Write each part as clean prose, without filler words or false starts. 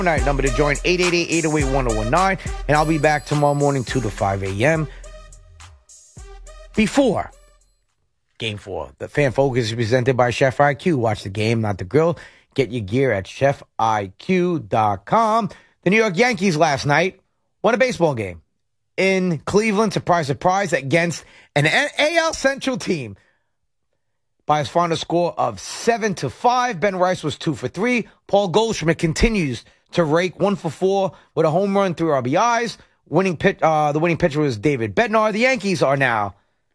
Night number to join 888-808-1019, and I'll be back tomorrow morning 2 to 5 a.m. before Game 4. The Fan Focus is presented by Chef IQ. Watch the game, not the grill. Get your gear at chefiq.com. The New York Yankees last night won a baseball game in Cleveland, surprise, surprise, against an AL Central team by his final score of 7-5. Ben Rice was 2 for 3. Paul Goldschmidt continues to rake 1 for 4 with a home run, 3 RBIs. The winning pitcher was David Bednar. The Yankees are now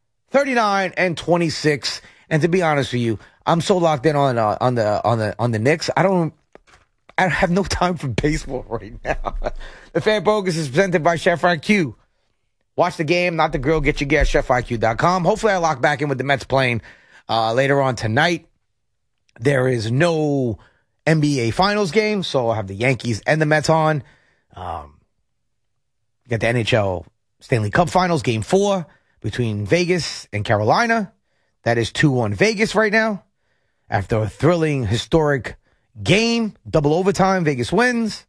39-26. And to be honest with you, I'm so locked in on the Knicks. I have no time for baseball right now. The Fan Focus is presented by Chef IQ. Watch the game, not the grill. Get your gear at chefiq.com. Hopefully I lock back in with the Mets playing later on tonight. There is no NBA Finals game, so I'll have the Yankees and the Mets on. Got the NHL Stanley Cup Finals, Game 4 between Vegas and Carolina. That is 2-1 Vegas right now. After a thrilling, historic game, double overtime, Vegas wins.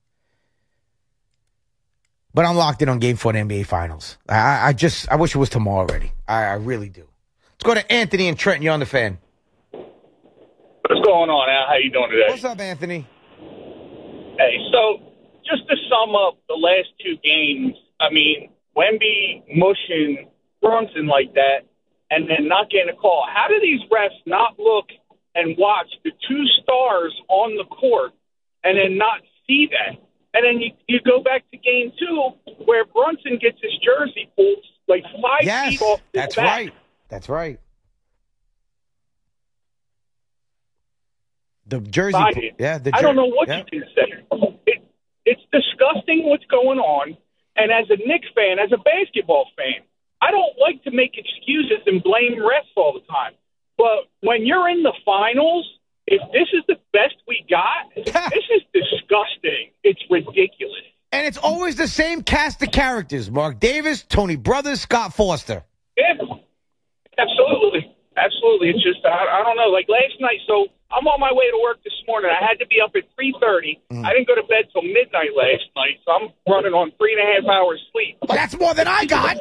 But I'm locked in on Game 4 of the NBA Finals. I wish it was tomorrow already. I really do. Let's go to Anthony and Trenton. You're on the Fan. What's going on, Al? How you doing today? What's up, Anthony? Hey, so just to sum up the last 2 games, I mean, Wemby mushing Brunson like that and then not getting a call. How do these refs not look and watch the 2 stars on the court and then not see that? And then you go back to Game 2 where Brunson gets his jersey pulled like 5 feet off his that's back. Right. That's right. The jersey. I don't know what you can say. It's disgusting what's going on. And as a Knicks fan, as a basketball fan, I don't like to make excuses and blame refs all the time. But when you're in the finals, if this is the best we got, this is disgusting. It's ridiculous. And it's always the same cast of characters. Mark Davis, Tony Brothers, Scott Foster. Yeah, absolutely. Absolutely. It's just, I don't know. Like last night, so I'm on my way to work this morning. I had to be up at 3:30. I didn't go to bed till midnight last night, so I'm running on 3.5 hours sleep. Well, that's more than I got.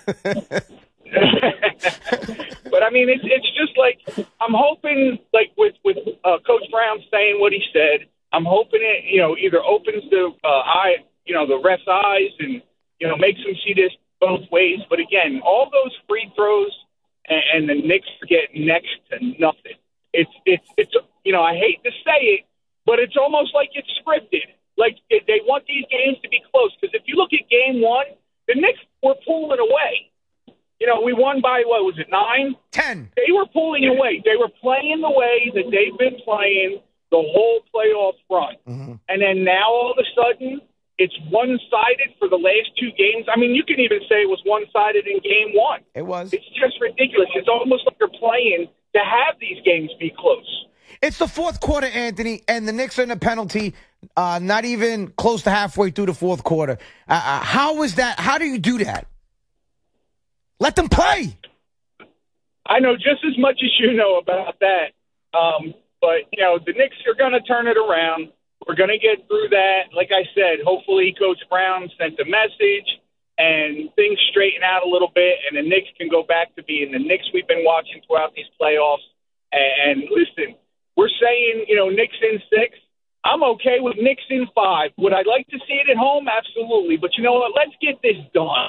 But, I mean, it's just like I'm hoping, like with Coach Brown saying what he said, I'm hoping it, either opens the the ref's eyes and, makes them see this both ways. But, again, all those free throws and the Knicks get next to nothing. It's I hate to say it, but it's almost like it's scripted. Like they want these games to be close. Because if you look at Game 1, the Knicks were pulling away. We won by, what was it, 9? 10. They were pulling away. They were playing the way that they've been playing the whole playoff run. Mm-hmm. And then now all of a sudden it's one-sided for the last 2 games. I mean, you can even say it was one-sided in Game 1. It was. It's just ridiculous. It's almost like they're playing to have these games be close. It's the fourth quarter, Anthony, and the Knicks are in a penalty not even close to halfway through the fourth quarter. How is that? How do you do that? Let them play. I know just as much as you know about that. But, the Knicks are going to turn it around. We're going to get through that. Like I said, hopefully Coach Brown sent a message and things straighten out a little bit, and the Knicks can go back to being the Knicks we've been watching throughout these playoffs. And listen, we're saying, Knicks in 6. I'm okay with Knicks in 5. Would I like to see it at home? Absolutely. But you know what? Let's get this done.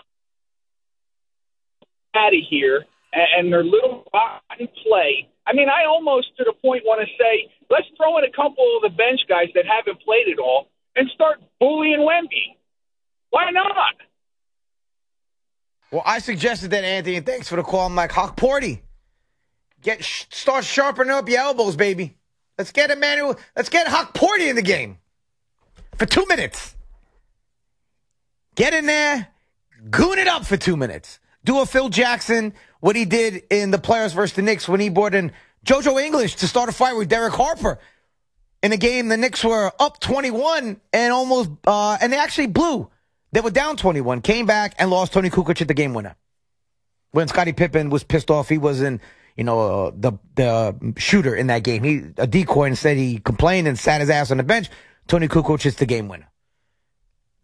Out of here. And their little rotten play. I mean, I almost to the point want to say, let's throw in a couple of the bench guys that haven't played it all and start bullying Wemby. Why not? Well, I suggested that, Anthony, and thanks for the call. I'm like, Hawk Porty, start sharpening up your elbows, baby. Let's get Hawk Porty in the game for 2 minutes. Get in there, goon it up for 2 minutes. Do a Phil Jackson, what he did in the playoffs versus the Knicks when he brought in JoJo English to start a fight with Derek Harper. In a game, the Knicks were up 21 and and they actually blew. They were down 21, came back and lost Tony Kukoc at the game winner. When Scottie Pippen was pissed off, he wasn't, the shooter in that game. He a decoy, instead he complained and sat his ass on the bench. Tony Kukoc is the game winner.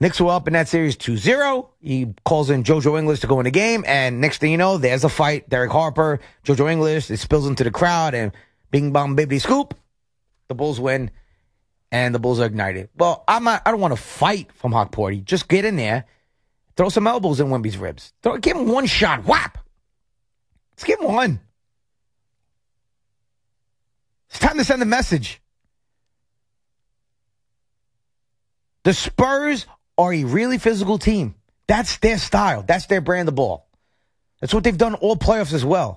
Knicks were up in that series 2-0. He calls in JoJo English to go in the game, and next thing you know, there's a fight. Derek Harper, JoJo English, it spills into the crowd, and bing, bong, bibbidi, scoop. The Bulls win, and the Bulls are ignited. Well, I don't want to fight from Hawk Party. Just get in there, throw some elbows in Wemby's ribs. Give him one shot. Whap! Let's give him one. It's time to send a message. The Spurs are a really physical team. That's their style. That's their brand of ball. That's what they've done all playoffs as well.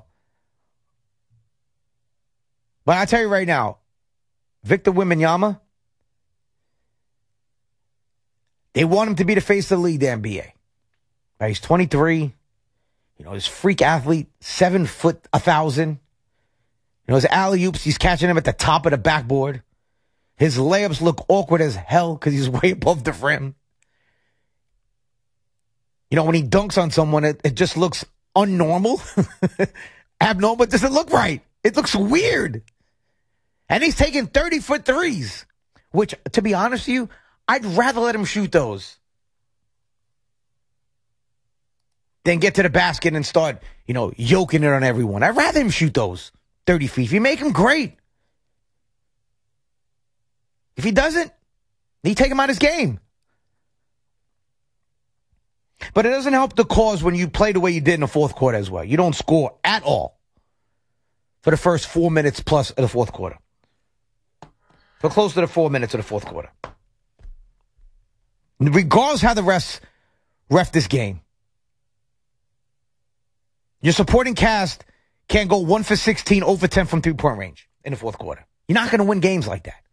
But I tell you right now, Victor Wembanyama, they want him to be the face of the league, the NBA. Right, he's 23. You know, his freak athlete, 7 foot 1,000. You know, his alley-oops, he's catching him at the top of the backboard. His layups look awkward as hell because he's way above the rim. You know, when he dunks on someone, it just looks unnormal. Abnormal. It doesn't look right. It looks weird. And he's taking 30-foot threes, which, to be honest with you, I'd rather let him shoot those than get to the basket and start, you know, yoking it on everyone. I'd rather him shoot those 30 feet. If you make him, great. If he doesn't, you take him out of his game. But it doesn't help the cause when you play the way you did in the fourth quarter as well. You don't score at all for the first 4 minutes plus of the fourth quarter. For close to the 4 minutes of the fourth quarter. Regardless how the refs ref this game, your supporting cast can't go 1 for 16, 0 for 10 from three-point range in the fourth quarter. You're not going to win games like that.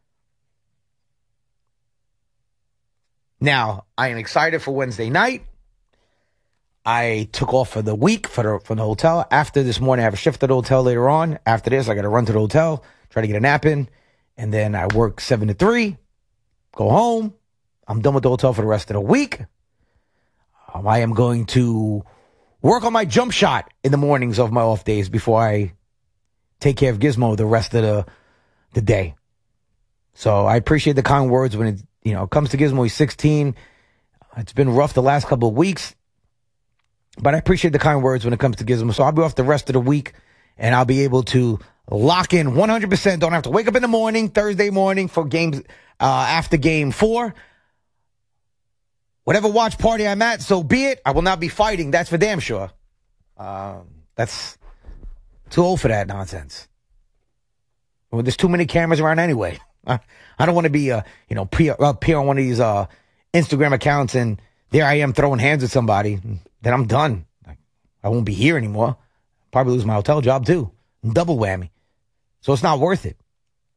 Now, I am excited for Wednesday night. I took off for the week from the hotel. After this morning, I have a shift at the hotel later on. After this, I got to run to the hotel, try to get a nap in. And then I work 7 to 3, go home. I'm done with the hotel for the rest of the week. I am going to work on my jump shot in the mornings of my off days before I take care of Gizmo the rest of the day. So I appreciate the kind words when it comes to Gizmo. He's 16. It's been rough the last couple of weeks, but I appreciate the kind words when it comes to Gizmo. So I'll be off the rest of the week, and I'll be able to lock in 100%. Don't have to wake up in the morning, Thursday morning, for games after game 4. Whatever watch party I'm at, so be it. I will not be fighting. That's for damn sure. That's too old for that nonsense. Well, there's too many cameras around anyway. I don't want to be, appear on one of these Instagram accounts and there I am throwing hands at somebody. Then I'm done. I won't be here anymore. Probably lose my hotel job too. Double whammy. So it's not worth it.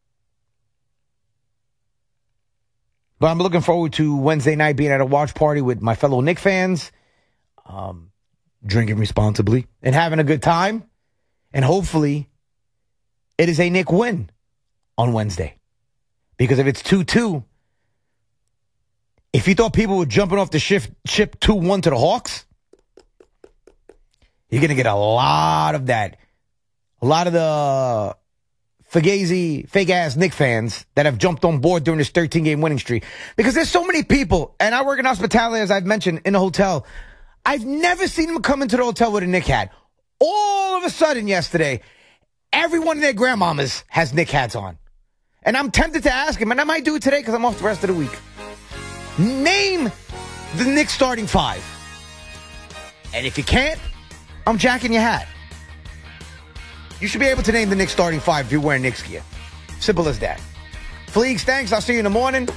But I'm looking forward to Wednesday night being at a watch party with my fellow Knicks fans, drinking responsibly and having a good time. And hopefully it is a Knicks win on Wednesday. Because if it's 2-2, if you thought people were jumping off the ship 2-1 to the Hawks, you're going to get a lot of that. A lot of the Fugazi, fake-ass Knicks fans that have jumped on board during this 13-game winning streak. Because there's so many people, and I work in hospitality, as I've mentioned, in a hotel. I've never seen them come into the hotel with a Knicks hat. All of a sudden yesterday, everyone in their grandmamas has Knicks hats on. And I'm tempted to ask him, and I might do it today because I'm off the rest of the week. Name the Knicks starting 5. And if you can't, I'm jacking your hat. You should be able to name the Knicks starting 5 if you're wearing Knicks gear. Simple as that. Fleegs, thanks. I'll see you in the morning.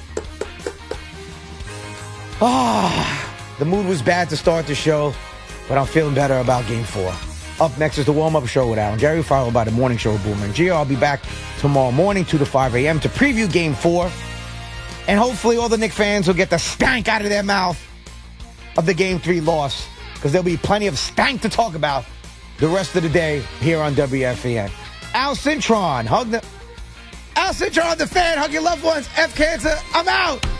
The mood was bad to start the show, but I'm feeling better about Game 4. Up next is the warm-up show with Al and Jerry, followed by the morning show with Boomer and Gio. I'll be back tomorrow morning, 2 to 5 a.m. to preview Game 4. And hopefully all the Knicks fans will get the stank out of their mouth of the Game 3 loss, because there'll be plenty of stank to talk about the rest of the day here on WFAN. Al Cintron, Al Cintron, the fan, hug your loved ones. F Cancer, I'm out.